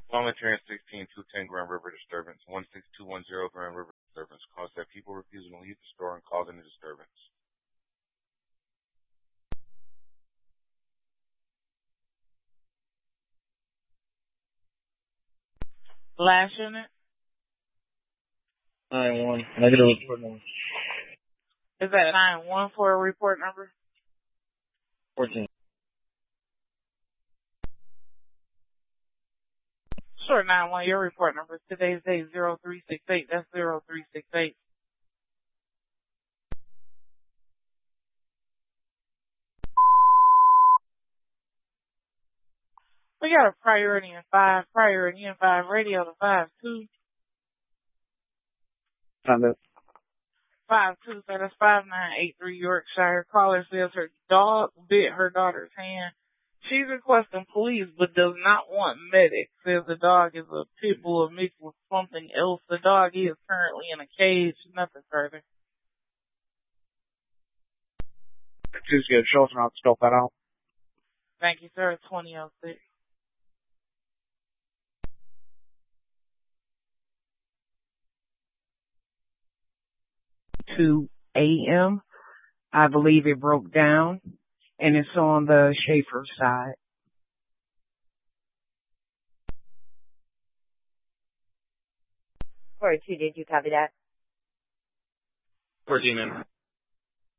Volunteering 16-210 Grand River disturbance. 16210 Grand River disturbance. Calls that people refusing to leave the store and causing the disturbance. Last unit? 9-1. Negative report number. Is that 9-1 for a report number? 14. Sure, 9-1. Your report number. Today's date 0368. That's 0368. We got a priority in 5 radio to 5-2. 5-2, so that's 5983 Yorkshire. Caller says her dog bit her daughter's hand. She's requesting police but does not want medics. Says the dog is a pit bull mixed with something else. The dog is currently in a cage. Nothing further. Tuesday, Chilton, I'll scope that out. Thank you, sir. 2006. 2 a.m. I believe it broke down, and it's on the Schaefer side. 42, did you copy that? 14 in.